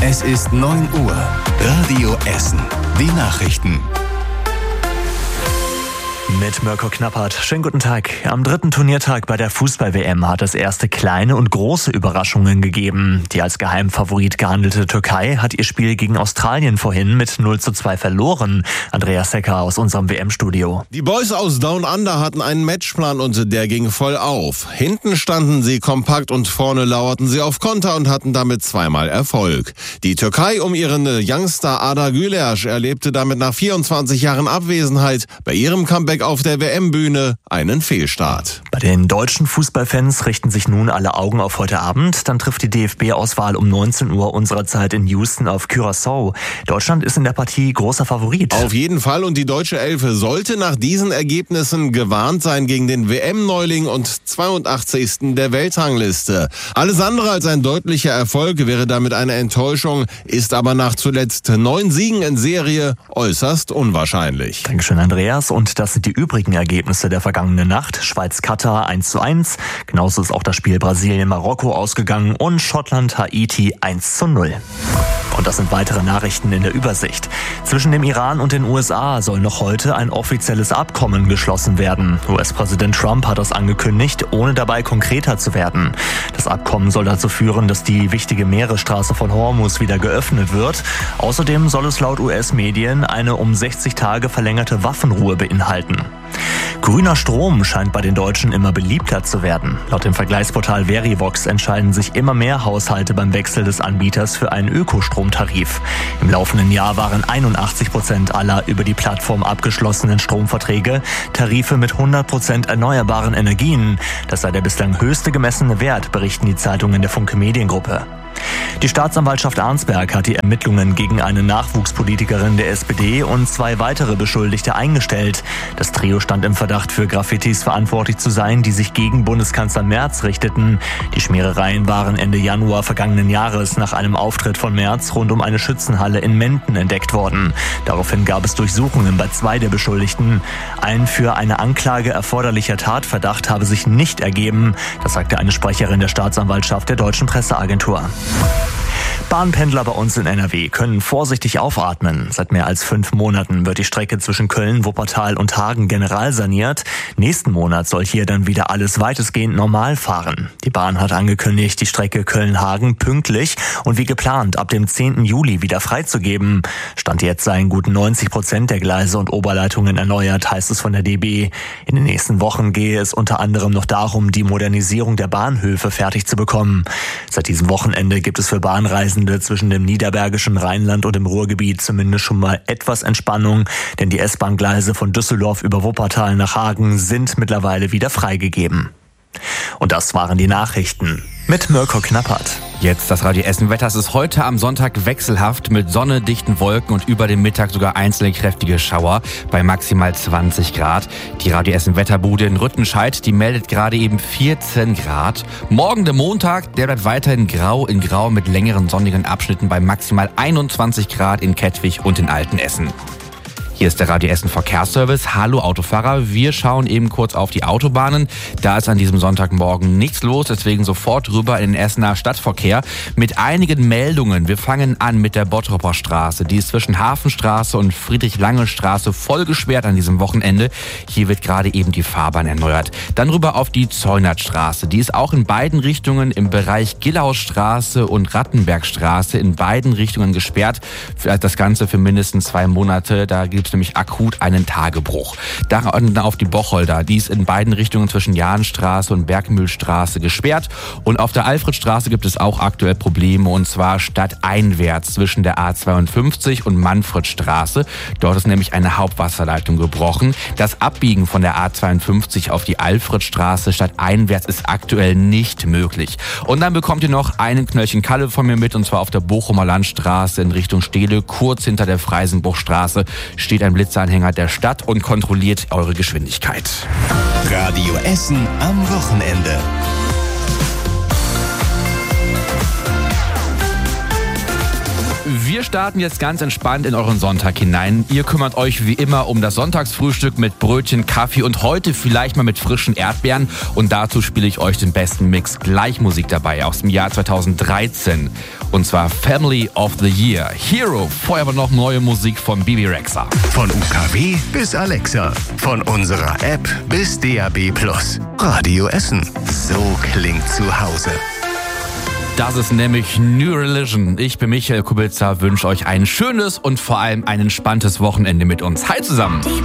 Es ist 9 Uhr. Radio Essen. Die Nachrichten. Mit Mirko Knappert. Schönen guten Tag. Am dritten Turniertag bei der Fußball-WM hat es erste kleine und große Überraschungen gegeben. Die als Geheimfavorit gehandelte Türkei hat ihr Spiel gegen Australien vorhin mit 0:2 verloren. Andreas Hecker aus unserem WM-Studio. Die Boys aus Down Under hatten einen Matchplan und der ging voll auf. Hinten standen sie kompakt und vorne lauerten sie auf Konter und hatten damit zweimal Erfolg. Die Türkei um ihren Youngster Arda Güler erlebte damit nach 24 Jahren Abwesenheit bei ihrem Comeback auf der WM-Bühne einen Fehlstart. Bei den deutschen Fußballfans richten sich nun alle Augen auf heute Abend. Dann trifft die DFB-Auswahl um 19 Uhr unserer Zeit in Houston auf Curaçao. Deutschland ist in der Partie großer Favorit. Auf jeden Fall, und die deutsche Elf sollte nach diesen Ergebnissen gewarnt sein gegen den WM-Neuling und 82. der Weltrangliste. Alles andere als ein deutlicher Erfolg wäre damit eine Enttäuschung, ist aber nach zuletzt 9 Siegen in Serie äußerst unwahrscheinlich. Dankeschön, Andreas. Und das sind die übrigen Ergebnisse der vergangenen Nacht. Schweiz-Katar 1:1. Genauso ist auch das Spiel Brasilien-Marokko ausgegangen und Schottland-Haiti 1:0. Und das sind weitere Nachrichten in der Übersicht. Zwischen dem Iran und den USA soll noch heute ein offizielles Abkommen geschlossen werden. US-Präsident Trump hat das angekündigt, ohne dabei konkreter zu werden. Das Abkommen soll dazu führen, dass die wichtige Meeresstraße von Hormuz wieder geöffnet wird. Außerdem soll es laut US-Medien eine um 60 Tage verlängerte Waffenruhe beinhalten. Grüner Strom scheint bei den Deutschen immer beliebter zu werden. Laut dem Vergleichsportal Verivox entscheiden sich immer mehr Haushalte beim Wechsel des Anbieters für einen Ökostromtarif. Im laufenden Jahr waren 81% aller über die Plattform abgeschlossenen Stromverträge Tarife mit 100% erneuerbaren Energien. Das sei der bislang höchste gemessene Wert, berichten die Zeitungen der Funke Mediengruppe. Die Staatsanwaltschaft Arnsberg hat die Ermittlungen gegen eine Nachwuchspolitikerin der SPD und 2 weitere Beschuldigte eingestellt. Das Trio stand im Verdacht, für Graffitis verantwortlich zu sein, die sich gegen Bundeskanzler Merz richteten. Die Schmierereien waren Ende Januar vergangenen Jahres nach einem Auftritt von Merz rund um eine Schützenhalle in Menden entdeckt worden. Daraufhin gab es Durchsuchungen bei 2 der Beschuldigten. Ein für eine Anklage erforderlicher Tatverdacht habe sich nicht ergeben. Das sagte eine Sprecherin der Staatsanwaltschaft der Deutschen Presseagentur. Bahnpendler bei uns in NRW können vorsichtig aufatmen. Seit mehr als 5 Monaten wird die Strecke zwischen Köln, Wuppertal und Hagen generalsaniert. Nächsten Monat soll hier dann wieder alles weitestgehend normal fahren. Die Bahn hat angekündigt, die Strecke Köln-Hagen pünktlich und wie geplant ab dem 10. Juli wieder freizugeben. Stand jetzt seien gut 90% der Gleise und Oberleitungen erneuert, heißt es von der DB. In den nächsten Wochen gehe es unter anderem noch darum, die Modernisierung der Bahnhöfe fertig zu bekommen. Seit diesem Wochenende gibt es für Bahnreisende zwischen dem niederbergischen Rheinland und dem Ruhrgebiet zumindest schon mal etwas Entspannung, denn die S-Bahn-Gleise von Düsseldorf über Wuppertal nach Hagen sind mittlerweile wieder freigegeben. Und das waren die Nachrichten mit Mirko Knappert. Jetzt das Radio Essen Wetter. Es ist heute am Sonntag wechselhaft mit Sonne, dichten Wolken und über dem Mittag sogar einzelne kräftige Schauer bei maximal 20 Grad. Die Radio Essen Wetterbude in Rüttenscheid, die meldet gerade eben 14 Grad. Morgen der Montag, der bleibt weiterhin grau in grau mit längeren sonnigen Abschnitten bei maximal 21 Grad in Kettwig und in Altenessen. Hier ist der Radio Essen Verkehrsservice. Hallo Autofahrer, wir schauen eben kurz auf die Autobahnen. Da ist an diesem Sonntagmorgen nichts los, deswegen sofort rüber in den Essener Stadtverkehr mit einigen Meldungen. Wir fangen an mit der Bottroper Straße. Die ist zwischen Hafenstraße und Friedrich-Lange-Straße voll gesperrt an diesem Wochenende. Hier wird gerade eben die Fahrbahn erneuert. Dann rüber auf die Zeunertstraße. Die ist auch in beiden Richtungen im Bereich Gillhausstraße und Rattenbergstraße in beiden Richtungen gesperrt. Das Ganze für mindestens 2 Monate. Da gibt es nämlich akut einen Tagebruch. Dann auf die Bocholder, die ist in beiden Richtungen zwischen Jahnstraße und Bergmühlstraße gesperrt. Und auf der Alfredstraße gibt es auch aktuell Probleme, und zwar stadteinwärts zwischen der A52 und Manfredstraße. Dort ist nämlich eine Hauptwasserleitung gebrochen. Das Abbiegen von der A52 auf die Alfredstraße stadteinwärts ist aktuell nicht möglich. Und dann bekommt ihr noch einen Knöllchen Kalle von mir mit, und zwar auf der Bochumer Landstraße in Richtung Steele, kurz hinter der Freisenbruchstraße, steht ein Blitzanhänger der Stadt und kontrolliert eure Geschwindigkeit. Radio Essen am Wochenende. Wir Wir starten jetzt ganz entspannt in euren Sonntag hinein. Ihr kümmert euch wie immer um das Sonntagsfrühstück mit Brötchen, Kaffee und heute vielleicht mal mit frischen Erdbeeren. Und dazu spiele ich euch den besten Mix. Gleich Musik dabei aus dem Jahr 2013. Und zwar Family of the Year. Hero, vorher aber noch neue Musik von Bibi Rexha. Von UKW bis Alexa. Von unserer App bis DAB+. Radio Essen. So klingt zu Hause. Das ist nämlich New Religion. Ich bin Michael Kubica, wünsche euch ein schönes und vor allem ein entspanntes Wochenende mit uns. Hi zusammen!